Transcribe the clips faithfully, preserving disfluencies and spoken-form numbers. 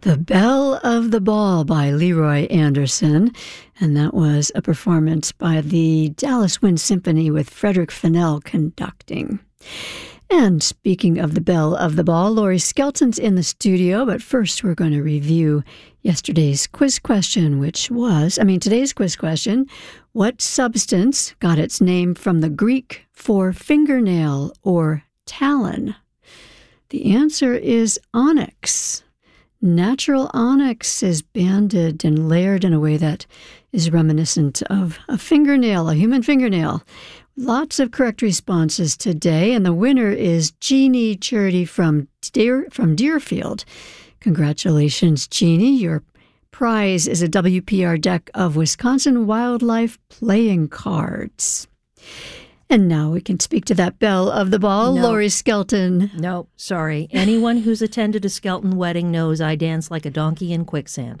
The Belle of the Ball by Leroy Anderson, and that was a performance by the Dallas Wind Symphony with Frederick Fennell conducting. And speaking of the Belle of the Ball, Laurie Skelton's in the studio, but first we're going to review yesterday's quiz question, which was, I mean today's quiz question, what substance got its name from the Greek for fingernail or talon? The answer is onyx. Natural onyx is banded and layered in a way that is reminiscent of a fingernail, a human fingernail. Lots of correct responses today, and the winner is Jeannie Charity from Deer, from Deerfield. Congratulations, Jeannie. Your prize is a W P R deck of Wisconsin Wildlife playing cards. And now we can speak to that Belle of the Ball, no. Laurie Skelton. No, sorry. Anyone who's attended a Skelton wedding knows I dance like a donkey in quicksand.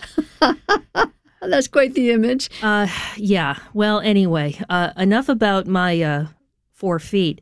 That's quite the image. Uh, yeah. Well, anyway, uh, enough about my uh, four feet.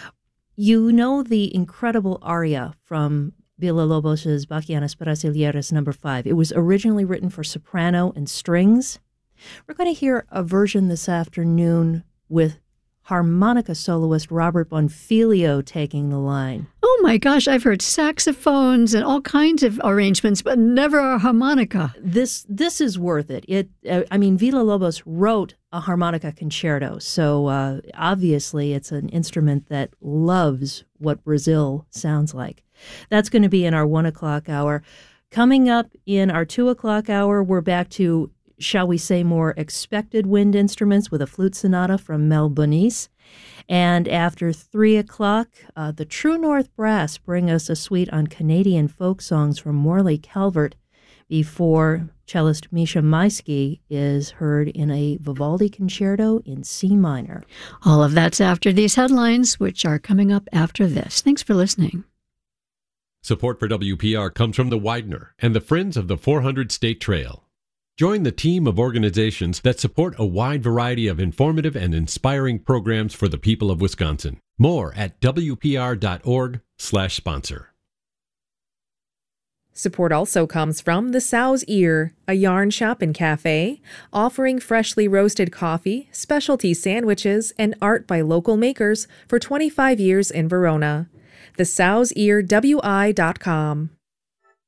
You know the incredible aria from Villa-Lobos' Bachianas Brasileiras number five. It was originally written for soprano and strings. We're going to hear a version this afternoon with harmonica soloist Robert Bonfiglio taking the line. Oh my gosh, I've heard saxophones and all kinds of arrangements, but never a harmonica. This this is worth it. It uh, I mean, Villa-Lobos wrote a harmonica concerto, so uh, obviously it's an instrument that loves what Brazil sounds like. That's going to be in our one o'clock hour. Coming up in our two o'clock hour, we're back to, shall we say, more expected wind instruments with a flute sonata from Mel Bonis. And after three o'clock, uh, the True North Brass bring us a suite on Canadian folk songs from Morley Calvert before cellist Misha Maisky is heard in a Vivaldi concerto in C minor. All of that's after these headlines, which are coming up after this. Thanks for listening. Support for W P R comes from the Widener and the Friends of the four hundred State Trail. Join the team of organizations that support a wide variety of informative and inspiring programs for the people of Wisconsin. More at W P R dot org slash sponsor. Support also comes from The Sow's Ear, a yarn shop and cafe, offering freshly roasted coffee, specialty sandwiches, and art by local makers for twenty-five years in Verona. the sows ear w i dot com.